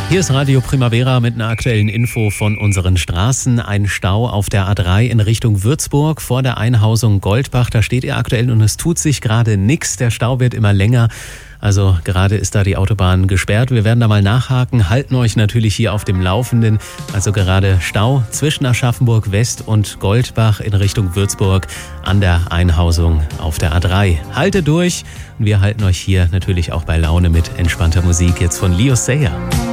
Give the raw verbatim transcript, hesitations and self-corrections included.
Hier ist Radio Primavera mit einer aktuellen Info von unseren Straßen. Ein Stau auf der A drei in Richtung Würzburg vor der Einhausung Goldbach. Da steht ihr aktuell und es tut sich gerade nichts. Der Stau wird immer länger. Also gerade ist da die Autobahn gesperrt. Wir werden da mal nachhaken, halten euch natürlich hier auf dem Laufenden. Also gerade Stau zwischen Aschaffenburg West und Goldbach in Richtung Würzburg an der Einhausung auf der A drei. Haltet durch und wir halten euch hier natürlich auch bei Laune mit entspannter Musik jetzt von Leo Sayer.